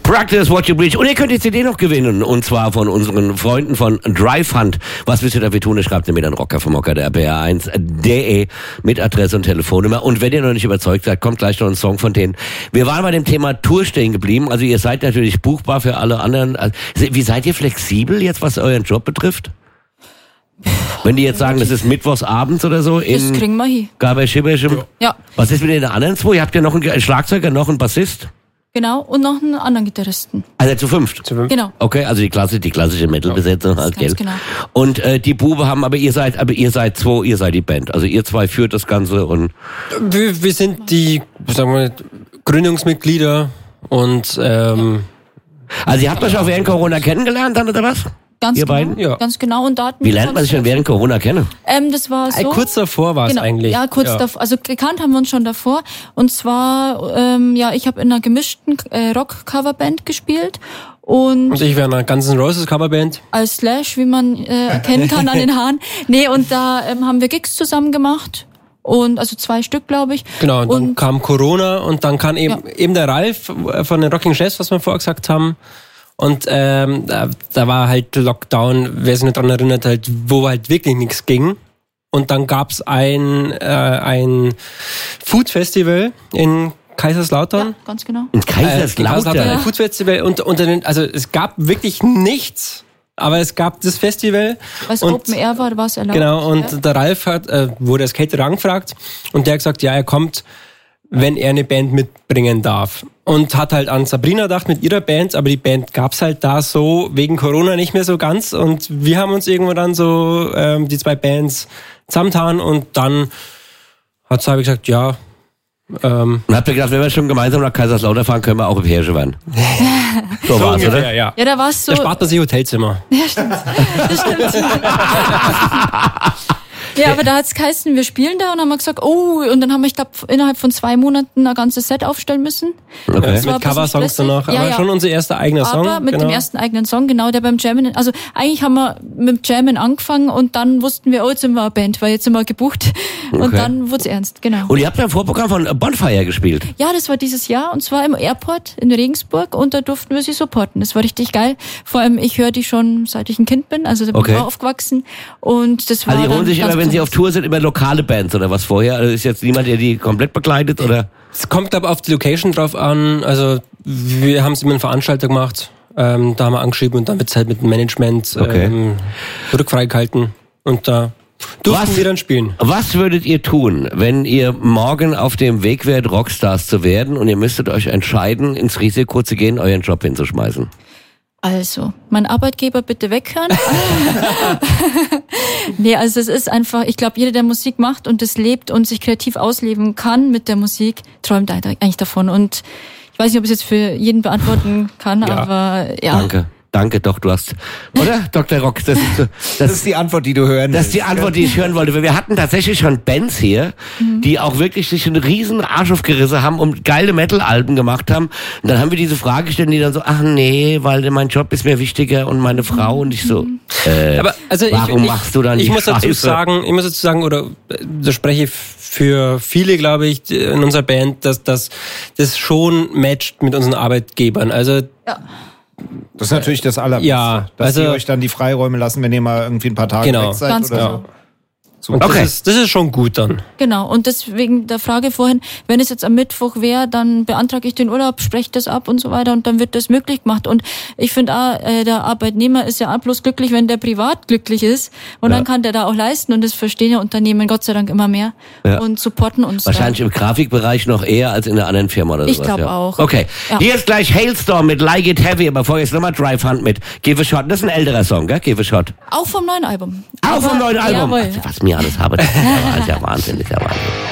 Practice What You Preach. Und ihr könnt die CD noch gewinnen. Und zwar von unseren Freunden von Drive Hunt. Was müsst ihr dafür tun? Schreibt ihr mir dann Rocker vom Hocker, der RPR1.de mit Adresse und Telefonnummer. Und wenn ihr noch nicht überzeugt seid, kommt gleich noch ein Song von denen. Wir waren bei dem Thema Tour stehen geblieben. Also ihr seid natürlich buchbar für alle anderen. Wie seid ihr flexibel jetzt, was euren Job betrifft? Wenn die jetzt sagen, das ist mittwochs abends oder so in Das kriegen wir hin. Gaberschibberschim. Ja. Was ist mit den anderen zwei? Ihr habt ja noch einen Schlagzeuger, noch einen Bassist? Genau, und noch einen anderen Gitarristen. Also zu fünft? Genau. Okay, also die klassische Metal-Besetzung halt, gell? Genau. Und die Bube haben, aber ihr seid zwei, ihr seid die Band. Also ihr zwei führt das Ganze und... Wir sind die, sagen wir, Gründungsmitglieder und Also ihr habt euch auch während Corona kennengelernt dann, oder was? Ganz ihr genau. beiden? Ja. Ganz genau. Und da hatten Wie lernt man sich denn während Corona kennen? Das war so. kurz davor war es eigentlich. Ja, kurz davor. Also gekannt haben wir uns schon davor. Und zwar, ich habe in einer gemischten Rock-Coverband gespielt. Und ich wäre in einer Guns N' Roses Coverband. Als Slash, wie man erkennen kann an den Haaren. Nee, und da haben wir Gigs zusammen gemacht. Und also 2 Stück, glaube ich. Genau, und dann kam Corona und dann kam eben der Ralf von den Rocking Chefs, was wir vorher gesagt haben. Und da war halt Lockdown, wer sich nicht daran erinnert, halt, wo halt wirklich nichts ging. Und dann gab's ein Food Festival in Kaiserslautern. Ja, ganz genau. In Kaiserslautern? Ein Food Festival also es gab wirklich nichts. Aber es gab das Festival. Weil es Open Air war es erlaubt. Genau, und der Ralf wurde als Caterer angefragt und der hat gesagt, ja, er kommt, wenn er eine Band mitbringen darf. Und hat halt an Sabrina gedacht mit ihrer Band, aber die Band gab's halt da so wegen Corona nicht mehr so ganz. Und wir haben uns irgendwo dann so die 2 Bands zusammengetan und dann habe ich gesagt, ja. Und habt ihr gedacht, wenn wir schon gemeinsam nach Kaiserslautern fahren, können wir auch im Hirsch werden? So war's, ungefähr, oder? Ja. Ja, da war es so. Da spart man sich Hotelzimmer. Ja, stimmt. Das stimmt. Ja, aber da hat's geheißen, wir spielen da und haben wir gesagt, und dann haben wir, ich glaube, innerhalb von 2 Monaten ein ganzes Set aufstellen müssen. Okay. Mit Coversongs danach, aber schon unser erster eigener Song. Aber mit dem ersten eigenen Song, genau, der beim Jammen, also eigentlich haben wir mit dem Jammen angefangen und dann wussten wir, jetzt sind wir eine Band, weil jetzt sind wir gebucht und dann wurde es ernst, genau. Und ihr habt ein Vorprogramm von Bonfire gespielt? Ja, das war dieses Jahr und zwar im Airport in Regensburg und da durften wir sie supporten. Das war richtig geil. Vor allem, ich höre die schon, seit ich ein Kind bin, also da bin ich auch aufgewachsen und das war Also die holen sich immer, wenn sie besonders. auf Tour sind, immer lokale Bands oder was vorher? Also ist jetzt niemand, der die komplett begleitet, oder? Es kommt, glaube ich, auf die Location drauf an. Also wir haben es immer eine Veranstaltung gemacht, da haben wir angeschrieben und dann wird es halt mit dem Management rückfrei gehalten und da durften wir dann spielen. Was würdet ihr tun, wenn ihr morgen auf dem Weg wärt, Rockstars zu werden und ihr müsstet euch entscheiden, ins Risiko zu gehen, euren Job hinzuschmeißen? Also, mein Arbeitgeber bitte weghören. Nee, also es ist einfach, ich glaube, jeder, der Musik macht und das lebt und sich kreativ ausleben kann mit der Musik, träumt eigentlich davon. Und ich weiß nicht, ob ich es jetzt für jeden beantworten kann, aber ja. Danke, doch, du hast, oder? Dr. Rock, das ist die Antwort, die du hören willst. Das ist die Antwort, die ich hören wollte. Wir hatten tatsächlich schon Bands hier, die auch wirklich sich einen riesen Arsch aufgerissen haben und geile Metal-Alben gemacht haben. Und dann haben wir diese Frage gestellt, die dann so, ach nee, weil mein Job ist mir wichtiger und meine Frau und ich so, aber also warum machst du dann die Scheiße? Ich muss dazu sagen, oder da spreche ich für viele, glaube ich, in unserer Band, dass das schon matcht mit unseren Arbeitgebern. Also das ist natürlich das Allerbeste. Ja, dass sie euch dann die Freiräume lassen, wenn ihr mal irgendwie ein paar Tage weg seid. Ganz oder genau. so. Und das ist schon gut dann. Genau, und deswegen der Frage vorhin, wenn es jetzt am Mittwoch wäre, dann beantrage ich den Urlaub, spreche das ab und so weiter und dann wird das möglich gemacht. Und ich finde auch, der Arbeitnehmer ist ja auch bloß glücklich, wenn der privat glücklich ist und dann kann der da auch leisten und das verstehen ja Unternehmen Gott sei Dank immer mehr und supporten uns. Wahrscheinlich im Grafikbereich noch eher als in einer anderen Firma oder sowas. Ich glaube auch. Okay, hier ist gleich Hailstorm mit Like It Heavy, aber vorher ist nochmal Drive Hunt mit Give a Shot. Das ist ein älterer Song, gell? Give a Shot. Auch vom neuen Album. Auch vom neuen Album. Jawohl. Was mir alles habe, das ist ja Wahnsinn, das ist ja Wahnsinn.